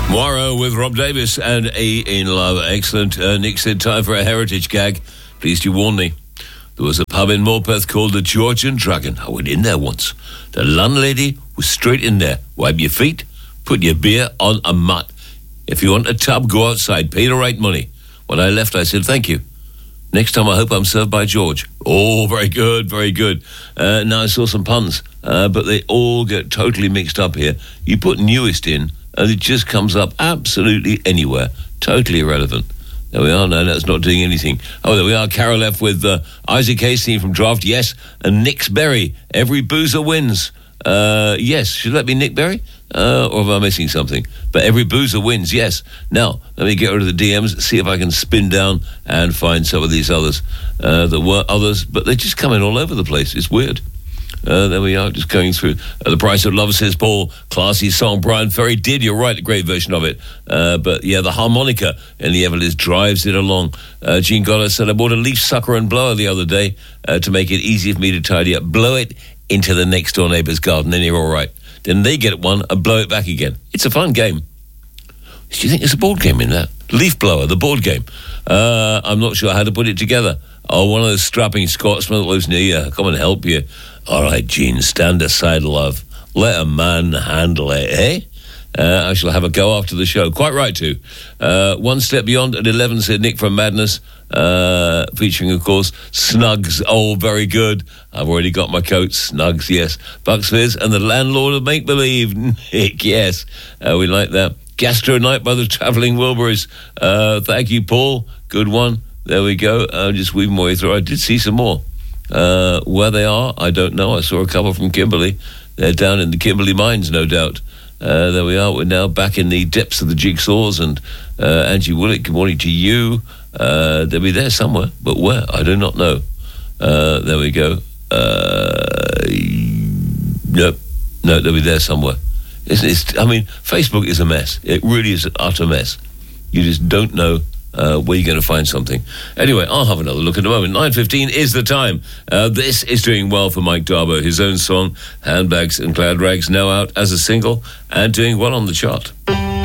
Moiro with Rob Davis and A in Love. Excellent. Nick said, time for a heritage gag. Please you warn me. There was a pub in Morpeth called the Georgian Dragon. I went in there once. The landlady was straight in there. Wipe your feet, put your beer on a mat. If you want a tub, go outside, pay the right money. When I left, I said, thank you. Next time, I hope I'm served by George. Oh, very good, very good. Now, I saw some puns, but they all get totally mixed up here. You put newest in, and it just comes up absolutely anywhere. Totally irrelevant. There we are. No, that's not doing anything. Oh, there we are. Carol F. with Isaac Hastings from Draft, yes. And Nick's Berry. Every boozer wins. Yes. Should that be Nick Berry? Or am I missing something? But every boozer wins, yes. Now, let me get rid of the DMs, see if I can spin down and find some of these others. There were others, but they just come in all over the place. It's weird. There we are, just going through. The Price of Love, says Paul. Classy song. Brian Ferry did, you're right, a great version of it. But yeah, the harmonica in the Everleys drives it along. Jean Goddard said, I bought a leaf sucker and blower the other day to make it easy for me to tidy up. Blow it into the next door neighbour's garden, then you're all right. Then they get one and blow it back again. It's a fun game. Do you think there's a board game in that? Leaf blower, the board game. I'm not sure how to put it together. Oh, one of those strapping Scotsmen that lives near you. Come and help you. All right, Jean, stand aside, love. Let a man handle it, eh? I shall have a go after the show. Quite right, too. One Step Beyond at 11, said Nick from Madness, featuring, of course, Snugs. Oh, very good. I've already got my coat. Snugs, yes. Bucks Fizz and the Landlord of Make Believe. Nick, yes. We like that. Gastro Night by the Travelling Wilburys. Thank you, Paul. Good one. There we go. I'm just weaving my way through. I did see some more. Where they are, I don't know. I saw a couple from Kimberley. They're down in the Kimberley mines, no doubt. There we are. We're now back in the depths of the jigsaws. And Angie Willett, good morning to you. They'll be there somewhere, but where? I do not know. There we go. Nope. No, they'll be there somewhere. I mean, Facebook is a mess. It really is an utter mess. You just don't know where you're going to find something. Anyway, I'll have another look in a moment. 9:15 is the time. This is doing well for Mike Darbo. His own song, Handbags and Glad Rags, now out as a single and doing well on the chart.